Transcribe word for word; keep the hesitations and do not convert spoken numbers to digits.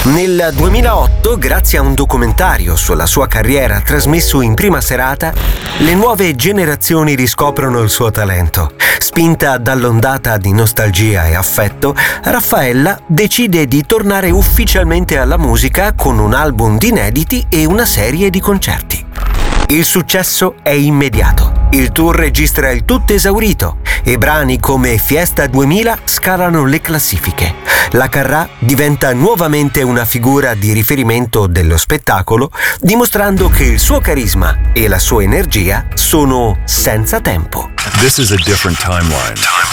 Nel duemilaotto, grazie a un documentario sulla sua carriera trasmesso in prima serata, le nuove generazioni riscoprono il suo talento. Spinta dall'ondata di nostalgia e affetto, Raffaella decide di tornare ufficialmente alla musica con un album di inediti e una serie di concerti. Il successo è immediato. Il tour registra il tutto esaurito e brani come Fiesta duemila scalano le classifiche. La Carrà diventa nuovamente una figura di riferimento dello spettacolo, dimostrando che il suo carisma e la sua energia sono senza tempo. This is a different timeline.